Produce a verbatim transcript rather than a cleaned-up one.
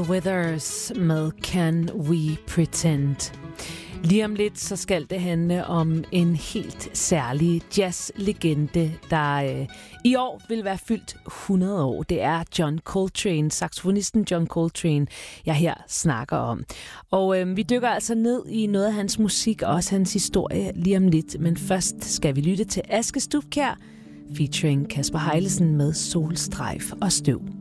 Withers med Can We Pretend. Lige om lidt, så skal det handle om en helt særlig jazzlegende, der øh, i år vil være fyldt hundrede år. Det er John Coltrane, saxofonisten John Coltrane, jeg her snakker om. Og øh, vi dykker altså ned i noget af hans musik og også hans historie lige om lidt. Men først skal vi lytte til Aske Stubkjær featuring Kasper Heilesen med Solstrejf og Støv.